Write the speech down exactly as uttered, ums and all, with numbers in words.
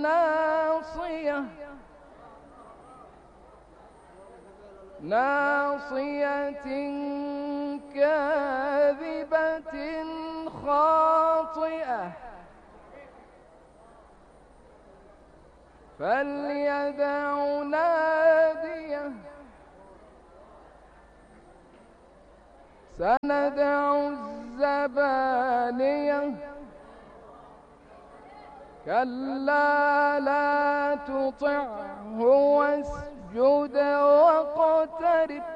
ناصية ناصية كاذبة خاطئة فليدع ناديه سندع الزبانية كلا لا تطعه واسجد واقترب